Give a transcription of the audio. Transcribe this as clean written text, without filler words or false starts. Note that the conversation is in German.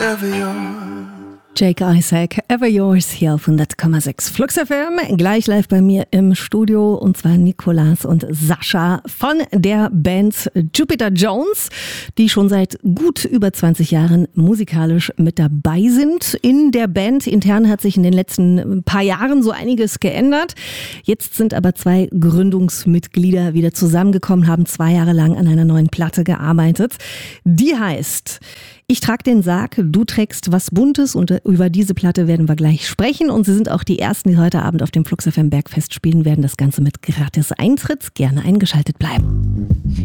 ever yours. Jake Isaac, Ever Yours, hier auf 100,6 Flux FM. Gleich live bei mir im Studio, und zwar Nicolas und Sascha von der Band Jupiter Jones, die schon seit gut über 20 Jahren musikalisch mit dabei sind. In der Band intern hat sich in den letzten paar Jahren so einiges geändert. Jetzt sind aber 2 Gründungsmitglieder wieder zusammengekommen, haben 2 Jahre lang an einer neuen Platte gearbeitet. Die heißt Ich trag den Sarg, du trägst was Buntes, und über diese Platte werden wir gleich sprechen. Und sie sind auch die ersten, die heute Abend auf dem Flux FM Bergfest spielen werden. Das Ganze mit gratis Eintritt. Gerne eingeschaltet bleiben.